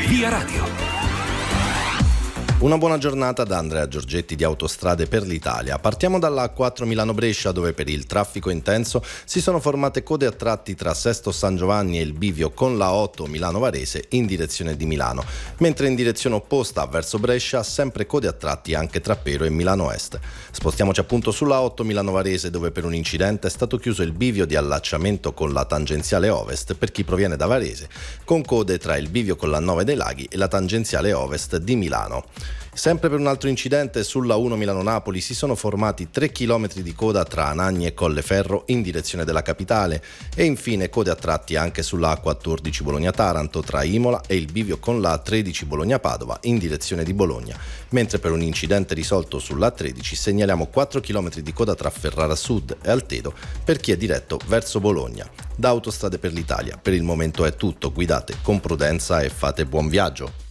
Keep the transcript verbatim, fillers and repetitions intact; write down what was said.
Via Radio. Una buona giornata da Andrea Giorgetti di Autostrade per l'Italia. Partiamo dalla A quattro Milano-Brescia, dove per il traffico intenso si sono formate code a tratti tra Sesto San Giovanni e il bivio con la A otto Milano-Varese in direzione di Milano, mentre in direzione opposta verso Brescia sempre code a tratti anche tra Pero e Milano Est. Spostiamoci appunto sulla A otto Milano-Varese, dove per un incidente è stato chiuso il bivio di allacciamento con la tangenziale ovest per chi proviene da Varese, con code tra il bivio con la nove dei Laghi e la tangenziale ovest di Milano. Sempre per un altro incidente sulla uno Milano-Napoli si sono formati tre chilometri di coda tra Anagni e Colleferro in direzione della capitale e infine code a tratti anche sulla A quattordici Bologna-Taranto tra Imola e il bivio con la A tredici Bologna-Padova in direzione di Bologna, mentre per un incidente risolto sulla A tredici segnaliamo quattro chilometri di coda tra Ferrara Sud e Altedo per chi è diretto verso Bologna. Da Autostrade per l'Italia per il momento è tutto, guidate con prudenza e fate buon viaggio.